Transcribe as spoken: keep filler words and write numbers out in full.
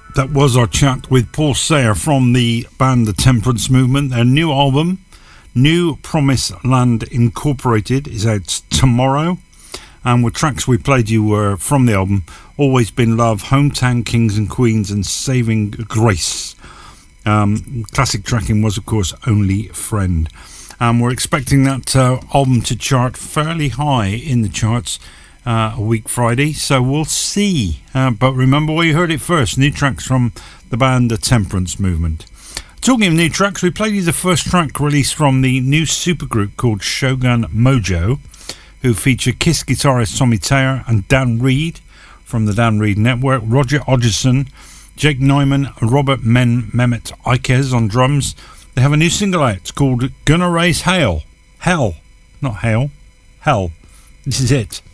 That was our chat with Paul Sayer from the band The Temperance Movement. Their new album, New Promise Land Incorporated, is out tomorrow. And the tracks we played you were from the album Always Been Love, Hometown Kings and Queens and Saving Grace. Um, classic tracking was, of course, Only Friend. And we're expecting that uh, album to chart fairly high in the charts Uh, a week Friday, so we'll see. Uh, but remember where you heard it first. New tracks from the band The Temperance Movement. Talking of new tracks, we played you the first track released from the new supergroup called Shogun Mojo, who feature Kiss guitarist Tommy Taylor and Dan Reed from the Dan Reed Network, Roger Hodgson, Jake Neumann, Robert Men Mehmet Ikez on drums. They have a new single out. It's called Gonna Raise Hell. Hell. Not Hail. Hell. This is it.